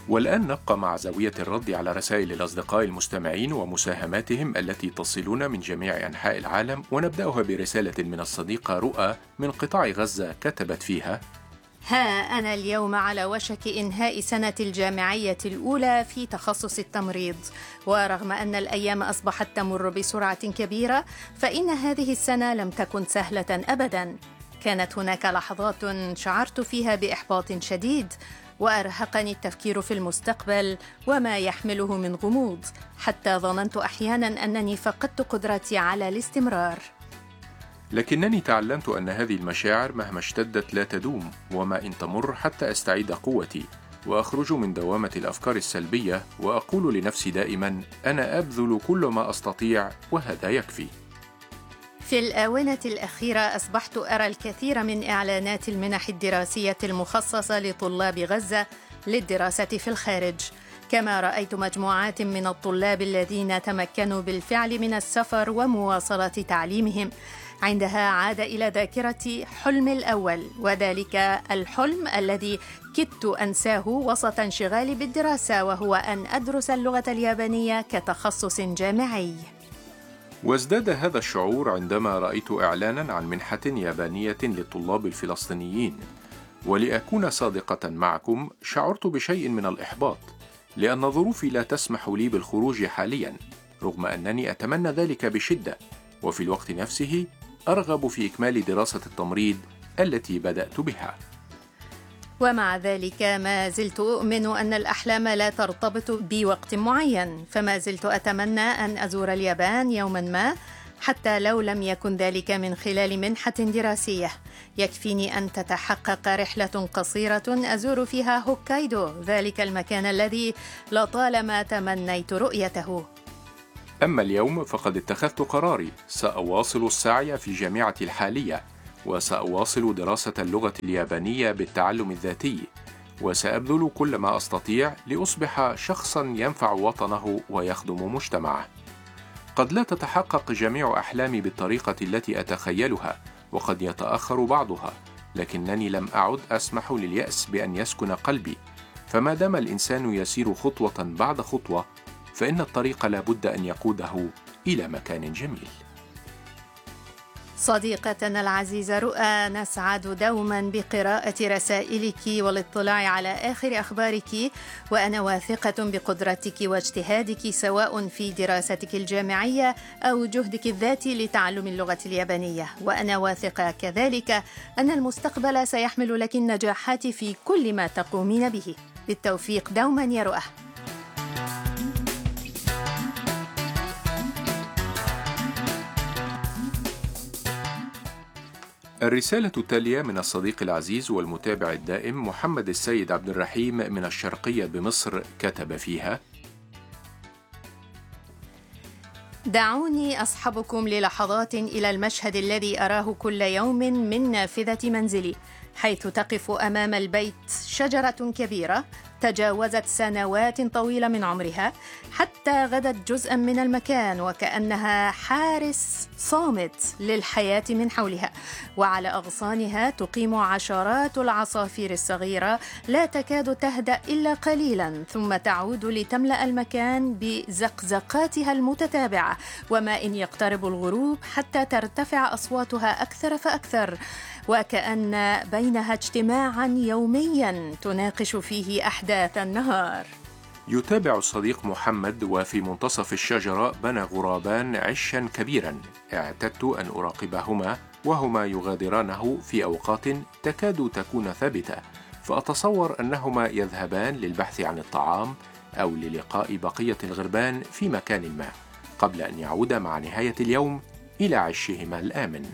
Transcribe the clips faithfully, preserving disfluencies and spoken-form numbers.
والآن نبقى مع زاوية الرد على رسائل الأصدقاء المستمعين ومساهماتهم التي تصلنا من جميع أنحاء العالم، ونبدأها برسالة من الصديقة رؤى من قطاع غزة كتبت فيها: ها أنا اليوم على وشك إنهاء سنة الجامعية الأولى في تخصص التمريض، ورغم أن الأيام أصبحت تمر بسرعة كبيرة فإن هذه السنة لم تكن سهلة أبداً. كانت هناك لحظات شعرت فيها بإحباط شديد، وأرهقني التفكير في المستقبل وما يحمله من غموض، حتى ظننت أحياناً أنني فقدت قدرتي على الاستمرار. لكنني تعلمت أن هذه المشاعر مهما اشتدت لا تدوم، وما إن تمر حتى أستعيد قوتي وأخرج من دوامة الأفكار السلبية، وأقول لنفسي دائما: أنا أبذل كل ما أستطيع وهذا يكفي. في الآونة الأخيرة أصبحت أرى الكثير من إعلانات المنح الدراسية المخصصة لطلاب غزة للدراسة في الخارج، كما رأيت مجموعات من الطلاب الذين تمكنوا بالفعل من السفر ومواصلة تعليمهم. عندها عاد إلى ذاكرتي حلمي الأول، وذلك الحلم الذي كدت أنساه وسط انشغالي بالدراسة، وهو أن أدرس اللغة اليابانية كتخصص جامعي. وازداد هذا الشعور عندما رأيت إعلاناً عن منحة يابانية للطلاب الفلسطينيين. ولأكون صادقة معكم، شعرت بشيء من الإحباط، لأن ظروفي لا تسمح لي بالخروج حالياً، رغم أنني أتمنى ذلك بشدة، وفي الوقت نفسه أرغب في إكمال دراسة التمريض التي بدأت بها. ومع ذلك ما زلت أؤمن أن الأحلام لا ترتبط بوقت معين، فما زلت أتمنى أن أزور اليابان يوما ما، حتى لو لم يكن ذلك من خلال منحة دراسية. يكفيني أن تتحقق رحلة قصيرة أزور فيها هوكايدو، ذلك المكان الذي لطالما تمنيت رؤيته. أما اليوم فقد اتخذت قراري، سأواصل السعي في جامعتي الحالية، وسأواصل دراسة اللغة اليابانية بالتعلم الذاتي، وسأبذل كل ما أستطيع لأصبح شخصاً ينفع وطنه ويخدم مجتمعه. قد لا تتحقق جميع أحلامي بالطريقة التي أتخيلها، وقد يتأخر بعضها، لكنني لم أعد أسمح لليأس بأن يسكن قلبي، فما دام الإنسان يسير خطوة بعد خطوة فإن الطريق لا بد أن يقوده إلى مكان جميل. صديقتنا العزيزة رؤى، نسعد دوما بقراءة رسائلك والاطلاع على آخر أخبارك، وأنا واثقة بقدرتك واجتهادك سواء في دراستك الجامعية أو جهدك الذاتي لتعلم اللغة اليابانية، وأنا واثقة كذلك أن المستقبل سيحمل لك النجاحات في كل ما تقومين به. بالتوفيق دوما يا رؤى. الرسالة التالية من الصديق العزيز والمتابع الدائم محمد السيد عبد الرحيم من الشرقية بمصر، كتب فيها: دعوني أصحبكم للحظات إلى المشهد الذي أراه كل يوم من نافذة منزلي، حيث تقف أمام البيت شجرة كبيرة تجاوزت سنوات طويلة من عمرها حتى غدت جزءا من المكان، وكأنها حارس صامت للحياة من حولها، وعلى أغصانها تقيم عشرات العصافير الصغيرة لا تكاد تهدأ إلا قليلا، ثم تعود لتملأ المكان بزقزقاتها المتتابعة، وما إن يقترب الغروب حتى ترتفع أصواتها أكثر فأكثر، وكأن بينها اجتماعا يوميا تناقش فيه أحداث النهار. يتابع الصديق محمد: وفي منتصف الشجرة بنى غرابان عشا كبيرا، اعتدت أن أراقبهما وهما يغادرانه في أوقات تكاد تكون ثابتة، فأتصور أنهما يذهبان للبحث عن الطعام أو للقاء بقية الغربان في مكان ما، قبل أن يعودا مع نهاية اليوم إلى عشهما الآمن.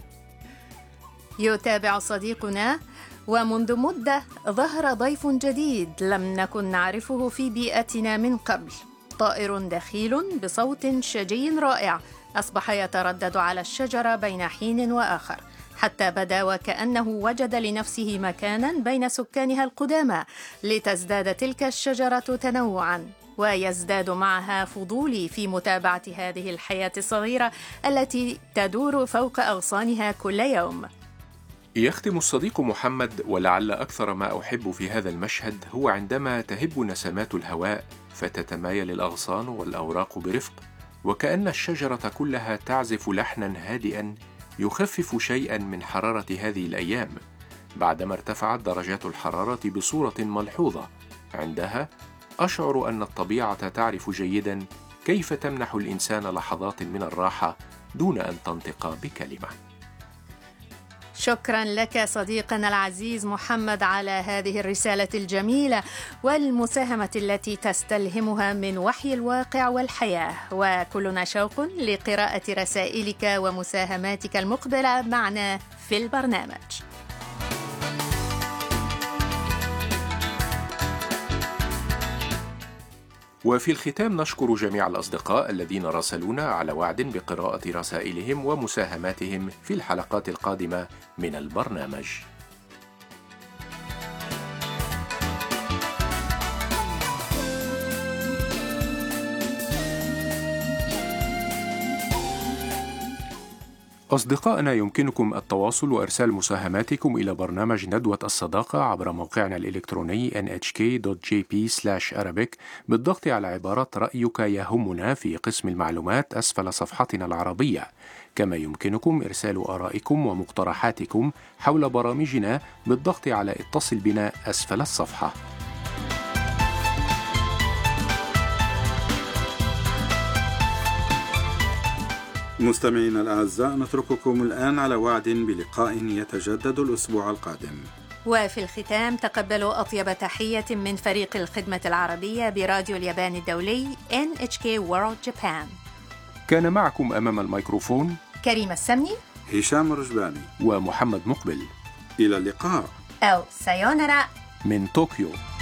يتابع صديقنا: ومنذ مدة ظهر ضيف جديد لم نكن نعرفه في بيئتنا من قبل، طائر دخيل بصوت شجي رائع أصبح يتردد على الشجرة بين حين وآخر، حتى بدا وكأنه وجد لنفسه مكانا بين سكانها القدامى، لتزداد تلك الشجرة تنوعا، ويزداد معها فضولي في متابعة هذه الحياة الصغيرة التي تدور فوق أغصانها كل يوم. يختم الصديق محمد: ولعل أكثر ما أحب في هذا المشهد هو عندما تهب نسمات الهواء فتتمايل الأغصان والأوراق برفق، وكأن الشجرة كلها تعزف لحنا هادئا يخفف شيئا من حرارة هذه الأيام بعدما ارتفعت درجات الحرارة بصورة ملحوظة. عندها أشعر أن الطبيعة تعرف جيدا كيف تمنح الإنسان لحظات من الراحة دون أن تنطق بكلمة. شكرا لك صديقنا العزيز محمد على هذه الرسالة الجميلة والمساهمة التي تستلهمها من وحي الواقع والحياة، وكلنا شوق لقراءة رسائلك ومساهماتك المقبلة معنا في البرنامج. وفي الختام نشكر جميع الأصدقاء الذين راسلونا على وعد بقراءة رسائلهم ومساهماتهم في الحلقات القادمة من البرنامج. أصدقائنا، يمكنكم التواصل وإرسال مساهماتكم إلى برنامج ندوة الصداقة عبر موقعنا الإلكتروني إن إتش كي دوت جي بي سلاش أرابيك بالضغط على عبارة رأيك يهمنا في قسم المعلومات أسفل صفحتنا العربية. كما يمكنكم إرسال آرائكم ومقترحاتكم حول برامجنا بالضغط على اتصل بنا أسفل الصفحة. مستمعينا الأعزاء، نترككم الآن على وعد بلقاء يتجدد الأسبوع القادم. وفي الختام تقبلوا أطيب تحية من فريق الخدمة العربية براديو اليابان الدولي إن إتش كي World Japan. كان معكم أمام الميكروفون كريم السمني، هشام رجباني، ومحمد مقبل. إلى اللقاء أو سايونارا من طوكيو.